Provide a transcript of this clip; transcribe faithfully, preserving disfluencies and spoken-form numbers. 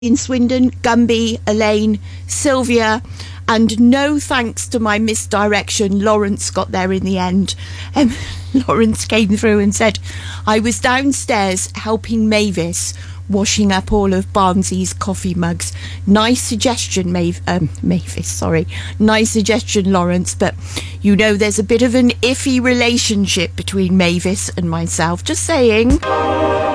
in Swindon, Gumby, Elaine, Sylvia, and no thanks to my misdirection, Lawrence got there in the end. Um, Lawrence came through and said, I was downstairs helping Mavis washing up all of Barnsley's coffee mugs. Nice suggestion, Mav- um, Mavis, sorry. Nice suggestion, Lawrence, but you know there's a bit of an iffy relationship between Mavis and myself. Just saying.